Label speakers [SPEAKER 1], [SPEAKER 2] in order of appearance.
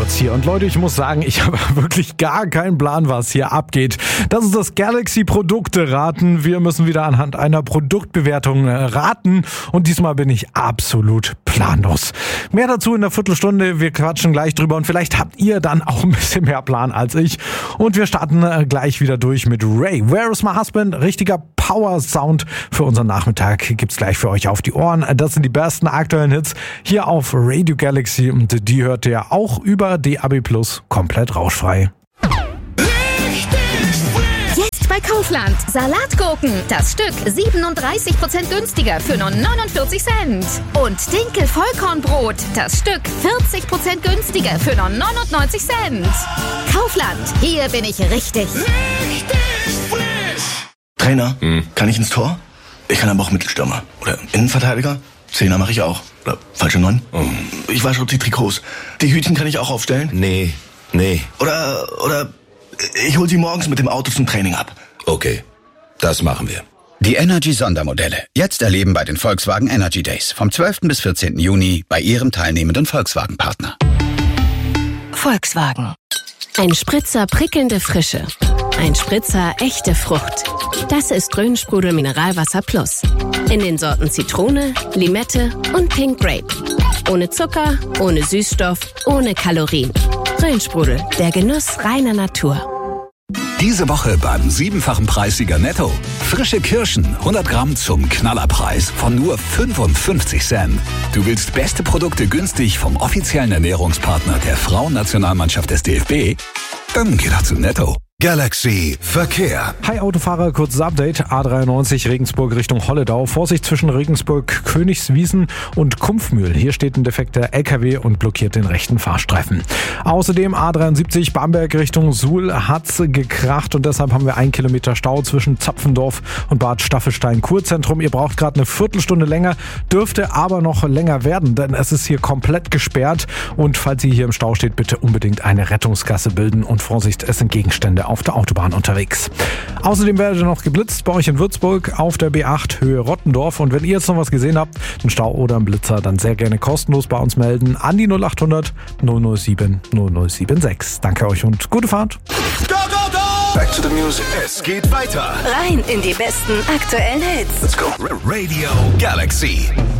[SPEAKER 1] kurz hier. Und Leute, ich muss sagen, ich habe wirklich gar keinen Plan, was hier abgeht. Das ist das Galaxy Produkte-Raten. Wir müssen wieder anhand einer Produktbewertung raten. Und diesmal bin ich absolut planlos. Mehr dazu in der Viertelstunde. Wir quatschen gleich drüber und vielleicht habt ihr dann auch ein bisschen mehr Plan als ich. Und wir starten gleich wieder durch mit Ray. Where is my husband? Richtiger Power-Sound für unseren Nachmittag gibt's gleich für euch auf die Ohren. Das sind die besten aktuellen Hits hier auf Radio Galaxy und die hört ihr auch über DAB+ komplett rauschfrei.
[SPEAKER 2] Jetzt bei Kaufland. Salatgurken. Das Stück 37% günstiger für nur 49 Cent. Und Dinkel-Vollkornbrot. Das Stück 40% günstiger für nur 99 Cent. Kaufland. Hier bin ich richtig.
[SPEAKER 3] Trainer, kann ich ins Tor? Ich kann aber auch Mittelstürmer. Oder Innenverteidiger. Zehner mache ich auch. Oder falsche 9. Ich wasche die Trikots. Die Hütchen kann ich auch aufstellen?
[SPEAKER 4] Nee.
[SPEAKER 3] Oder ich hol sie morgens mit dem Auto zum Training ab.
[SPEAKER 4] Okay, das machen wir.
[SPEAKER 5] Die Energy-Sondermodelle. Jetzt erleben bei den Volkswagen Energy Days. Vom 12. bis 14. Juni bei Ihrem teilnehmenden Volkswagen-Partner.
[SPEAKER 6] Volkswagen. Ein Spritzer prickelnde Frische. Ein Spritzer echte Frucht. Das ist Rhönsprudel Mineralwasser Plus. In den Sorten Zitrone, Limette und Pink Grape. Ohne Zucker, ohne Süßstoff, ohne Kalorien. Rhönsprudel, der Genuss reiner Natur.
[SPEAKER 7] Diese Woche beim 7-fachen Preissieger Netto. Frische Kirschen, 100 Gramm zum Knallerpreis von nur 55 Cent. Du willst beste Produkte günstig vom offiziellen Ernährungspartner der Frauennationalmannschaft des DFB? Dann geh doch zu Netto.
[SPEAKER 8] Galaxy Verkehr.
[SPEAKER 1] Hi Autofahrer, kurzes Update. A93 Regensburg Richtung Holledau. Vorsicht zwischen Regensburg, Königswiesen und Kumpfmühl. Hier steht ein defekter LKW und blockiert den rechten Fahrstreifen. Außerdem A73 Bamberg Richtung Suhl hat's gekracht und deshalb haben wir 1 Kilometer Stau zwischen Zapfendorf und Bad Staffelstein Kurzentrum. Ihr braucht gerade eine Viertelstunde länger, dürfte aber noch länger werden, denn es ist hier komplett gesperrt. Und falls ihr hier im Stau steht, bitte unbedingt eine Rettungsgasse bilden und Vorsicht, es sind Gegenstände auf der Autobahn unterwegs. Außerdem werdet ihr noch geblitzt bei euch in Würzburg auf der B8 Höhe Rottendorf. Und wenn ihr jetzt noch was gesehen habt, einen Stau oder einen Blitzer, dann sehr gerne kostenlos bei uns melden an die 0800 007 0076. Danke euch und gute Fahrt.
[SPEAKER 8] Go, go, go! Back to the music. Es geht weiter.
[SPEAKER 6] Rein in die besten aktuellen Hits.
[SPEAKER 8] Let's go. Radio Galaxy.